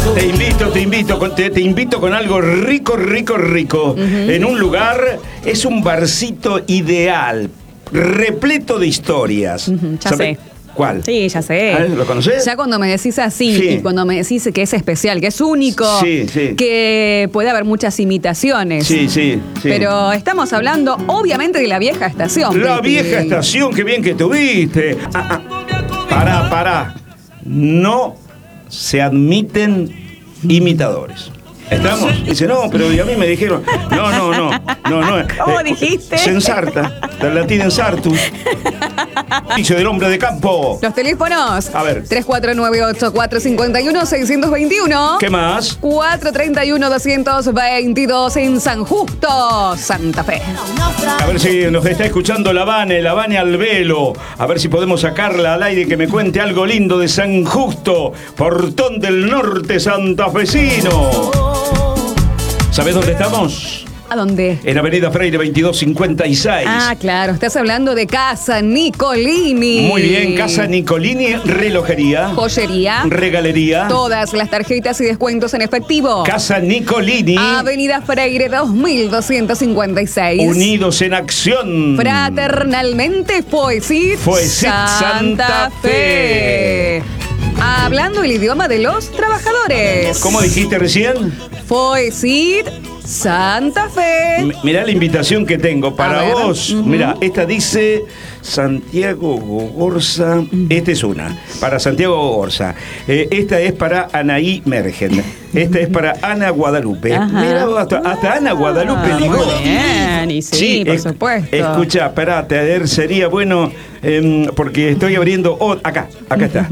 Te invito con algo rico. En un lugar, es un barcito ideal, repleto de historias. Ya sé. ¿Cuál? Sí, ya sé. ¿Lo conocés? Ya cuando me decís así, Sí. y cuando me decís que es especial, que es único, Sí. que puede haber muchas imitaciones. Sí. Pero estamos hablando, obviamente, de la vieja estación. La Pipi. vieja estación, qué bien que tuviste. Pará. No se admiten imitadores. ¿Estamos? Dice, no, pero a mí me dijeron. No. ¿Cómo dijiste? Sensarta, del latín ensartus. Dice del hombre de campo. Los teléfonos. A ver. 3498-451-621. ¿Qué más? 431-222 en San Justo, Santa Fe. A ver si nos está escuchando la Vane al velo. A ver si podemos sacarla al aire, que me cuente algo lindo de San Justo, Portón del Norte santafesino. ¿Sabés dónde estamos? ¿A dónde? En Avenida Freire 2256. Ah, claro, estás hablando de Casa Nicolini. Muy bien, Casa Nicolini, relojería, Joyería, regalería. todas las tarjetas y descuentos en efectivo. Casa Nicolini. Avenida Freire 2256. Unidos en acción. Fraternalmente Foesit Santa Fe. Hablando el idioma de los trabajadores. ¿Cómo dijiste recién? Foesit Santa Fe. Mirá la invitación que tengo para A ver. vos. Mirá, esta dice Santiago Gogorza. Esta es una, para Santiago Gogorza. Esta es para Anaí Mergen. Esta es para Ana Guadalupe. Ajá. Mirá, hasta Ana Guadalupe ligó. Muy bien, y sí, por supuesto. Escucha, parate, a ver, sería bueno, porque estoy abriendo. Acá está.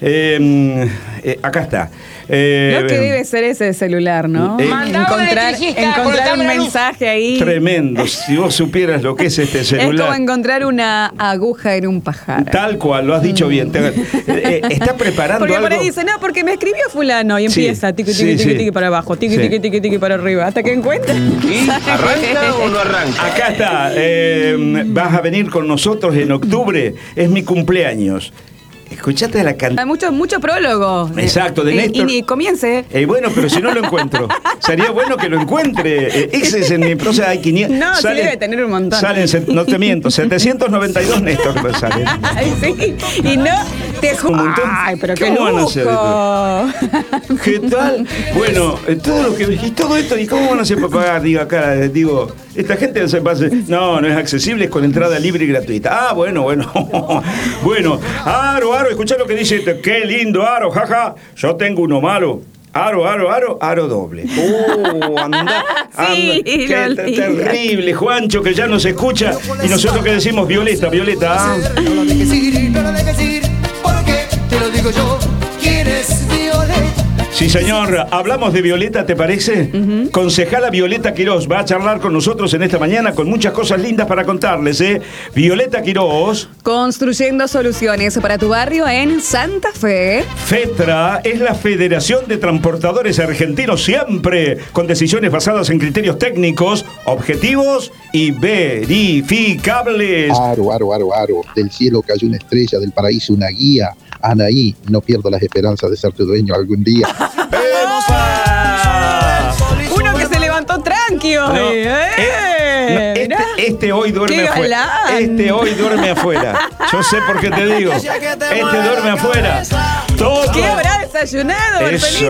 Acá está. Lo que debe ser ese celular, ¿no? Encontrar un mensaje ahí. Tremendo. Si vos supieras lo que es este celular. Es como encontrar una aguja en un pajar. Tal cual, lo has dicho bien. Está preparando porque algo. por ahí dice, no, porque me escribió fulano. Y empieza, tiqui, para abajo, tiqui para arriba. Hasta que encuentre. ¿Arranca o no arranca? Acá está. Vas a venir con nosotros en octubre. Es mi cumpleaños. Escuchate la cantidad. Hay mucho prólogo. Exacto, de Néstor. Y ni comience. Bueno, pero si no lo encuentro. Sería bueno que lo encuentre. Ese es en mi prosa, hay 500. No, sí debe tener un montón. No te miento, 792 Néstor me salen. Ay, sí. Y no te Un montón. Ay, pero qué ¿Cómo van a hacer lujo. ¿Qué tal? Bueno, todo lo que y todo esto, ¿y cómo van a hacer para pagar? Digo, esta gente se pasa. No es accesible, es con entrada libre y gratuita. Ah, bueno. Bueno, Aro, escuchá lo que dice este. Qué lindo Aro, jaja. Yo tengo uno malo. Aro doble. Anda. Sí, Qué terrible, Juancho, que ya nos escucha. Y nosotros que decimos Violeta. No lo dejes ir, porque te lo digo yo. ¿Quién es Violeta? Sí, señor. Hablamos de Violeta, ¿te parece? Concejala Violeta Quirós va a charlar con nosotros en esta mañana con muchas cosas lindas para contarles, ¿eh? Violeta Quirós. Construyendo soluciones para tu barrio en Santa Fe. FETRA es la Federación de Transportadores Argentinos, siempre con decisiones basadas en criterios técnicos, objetivos y verificables. Aro. Del cielo cayó una estrella, del paraíso una guía. Anaí, no pierdo las esperanzas de ser tu dueño algún día. ¡Epa! Uno que se levantó tranqui hoy. Este hoy duerme afuera. Este hoy duerme afuera. Yo sé por qué te digo. Este duerme afuera. Todo. ¿Qué habrá desayunado? Eso.